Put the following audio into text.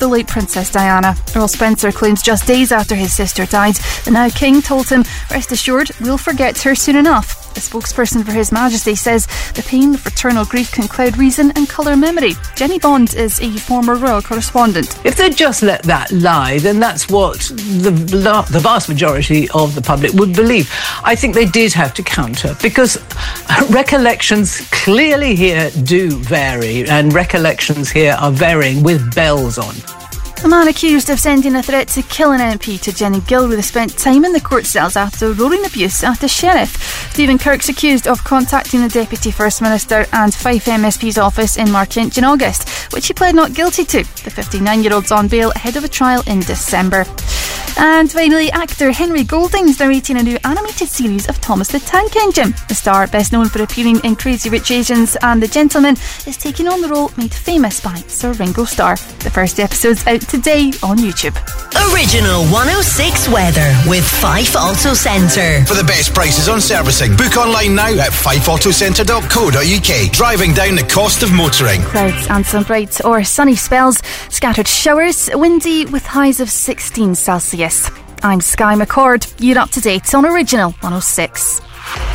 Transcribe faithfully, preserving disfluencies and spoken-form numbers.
the late Princess Diana. Earl Spencer claims just days after his sister died, the now King told him, "Rest assured, we'll forget her soon enough." A spokesperson for His Majesty says the pain of fraternal grief can cloud reason and colour memory. Jenny Bond is a former royal correspondent. If they'd just let that lie, then that's what the, the vast majority of the public would believe. I think they did have to counter, because recollections clearly here do vary, and recollections here are varying with bells on. A man accused of sending a threat to kill an M P to Jenny Gilruth spent time in the court cells after roaring abuse at a sheriff. Stephen Kirk's accused of contacting the Deputy First Minister and Fife M S P's office in Markinch in August, which he pled not guilty to. The fifty-nine-year-old's on bail ahead of a trial in December. And finally, actor Henry Golding's narrating a new animated series of Thomas the Tank Engine. The star, best known for appearing in Crazy Rich Asians and The Gentleman, is taking on the role made famous by Sir Ringo Starr. The first episode's out today on YouTube. Original one oh six weather with Fife Auto Centre. For the best prices on servicing, book online now at fife auto centre dot co dot uk. Driving down the cost of motoring. Clouds and some bright or sunny spells, scattered showers, windy with highs of sixteen Celsius. I'm Sky McCord. You're up to date on Original one oh six.